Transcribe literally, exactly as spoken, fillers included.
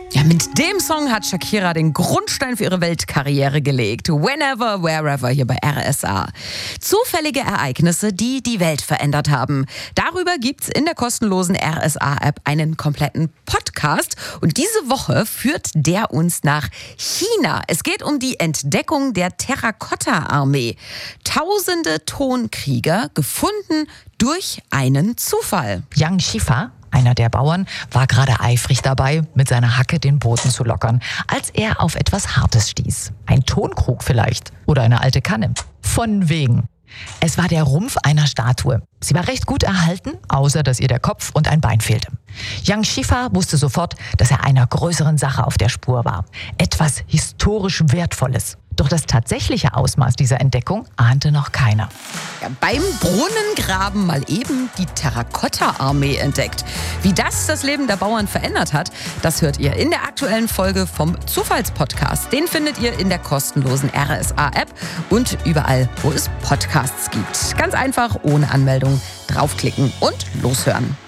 Ja, mit dem Song hat Shakira den Grundstein für ihre Weltkarriere gelegt. Whenever, wherever hier bei R S A. Zufällige Ereignisse, die die Welt verändert haben. Darüber gibt's in der kostenlosen R S A-App einen kompletten Podcast. Und diese Woche führt der uns nach China. Es geht um die Entdeckung der Terrakotta-Armee. Tausende Tonkrieger gefunden durch einen Zufall. Yang Shifa, einer der Bauern, war gerade eifrig dabei, mit seiner Hacke den Boden zu lockern, als er auf etwas Hartes stieß. Ein Tonkrug vielleicht oder eine alte Kanne. Von wegen. Es war der Rumpf einer Statue. Sie war recht gut erhalten, außer dass ihr der Kopf und ein Bein fehlte. Yang Shifa wusste sofort, dass er einer größeren Sache auf der Spur war. Etwas historisch Wertvolles. Doch das tatsächliche Ausmaß dieser Entdeckung ahnte noch keiner. Ja, beim Brunnengraben mal eben die Terrakotta-Armee entdeckt. Wie das das Leben der Bauern verändert hat, das hört ihr in der aktuellen Folge vom Zufallspodcast. Den findet ihr in der kostenlosen R S A-App und überall, wo es Podcasts gibt. Ganz einfach, ohne Anmeldung, draufklicken und loshören.